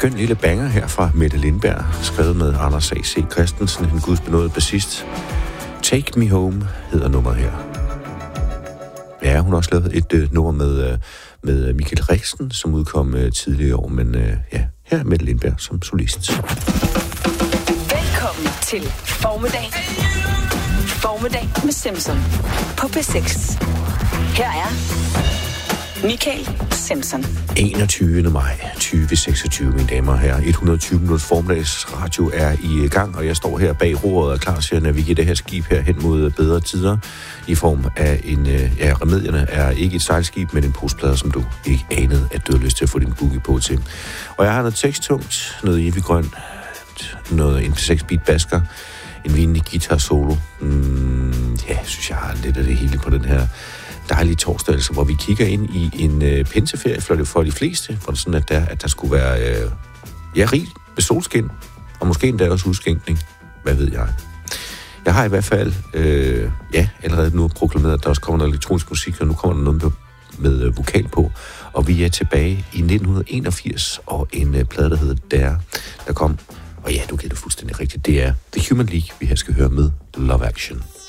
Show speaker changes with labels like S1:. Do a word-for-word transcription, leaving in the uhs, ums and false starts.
S1: skøn lille banger her fra Mette Lindberg, skrevet med Anders A C Christensen, en gudsbenåede bassist. Take Me Home hedder nummeret her. Ja, hun har også lavet et øh, nummer med, øh, med Michael Riksen, som udkom øh, tidligere i år, men øh, ja, her er Mette Lindberg som solist.
S2: Velkommen til Formiddag. Formiddag med Simpson på P seks. Her er Michael Simpson.
S1: enogtyvende maj tyve seksogtyve, mine damer og herrer. et hundrede og tyve minutters formiddags radio er i gang, og jeg står her bag roret og er klar til at navigere det her skib her hen mod bedre tider i form af en... Ja, Remedierne er ikke et sejlskib, men en postplade, som du ikke anede, at du har lyst til at få din boogie på til. Og jeg har noget teksttungt, noget evig grøn, noget en seks beat basker, en vinlig guitar solo. Mm, ja, jeg synes, jeg har lidt af det hele på den her dejlige torsdag, altså, hvor vi kigger ind i en øh, pinseferie for, for de fleste, for sådan at der, at der skulle være øh, ja, rig med solskin, og måske endda også udskænkning. Hvad ved jeg? Jeg har i hvert fald øh, ja, allerede nu proklameret, at der også kommer noget elektronisk musik, og nu kommer der noget med, med øh, vokal på, og vi er tilbage i nitten enogfirs, og en øh, plade, der hedder Der, der kom, og ja, du gætter fuldstændig rigtigt, det er The Human League, vi her skal høre med Love Action.